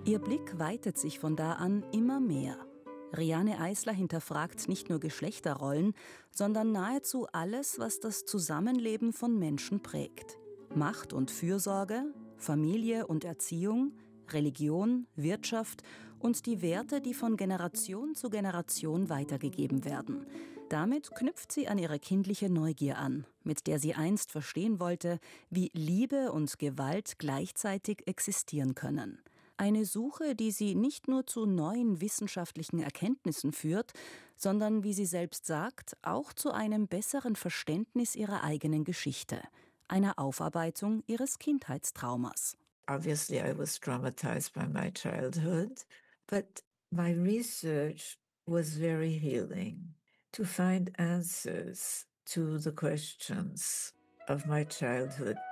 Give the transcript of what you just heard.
Ihr Blick weitet sich von da an immer mehr. Riane Eisler hinterfragt nicht nur Geschlechterrollen, sondern nahezu alles, was das Zusammenleben von Menschen prägt. Macht und Fürsorge, Familie und Erziehung, Religion, Wirtschaft und die Werte, die von Generation zu Generation weitergegeben werden. Damit knüpft sie an ihre kindliche Neugier an, mit der sie einst verstehen wollte, wie Liebe und Gewalt gleichzeitig existieren können. Eine Suche, die sie nicht nur zu neuen wissenschaftlichen Erkenntnissen führt, sondern, wie sie selbst sagt, auch zu einem besseren Verständnis ihrer eigenen Geschichte, einer Aufarbeitung ihres Kindheitstraumas. Obviously, I was traumatized by my childhood, but my research was very healing to find answers to the questions of my childhood.